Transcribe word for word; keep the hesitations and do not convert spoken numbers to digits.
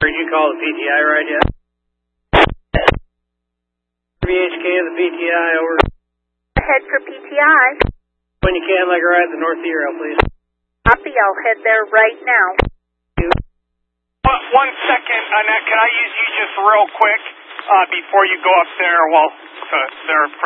Did you call the P T I ride yet? V H K of the P T I, over. Head for P T I. When you can, like a ride at the North E-Rail, please. Copy, I'll head there right now. One, one second, Annette, can I use you just real quick uh, before you go up there? Well, to there.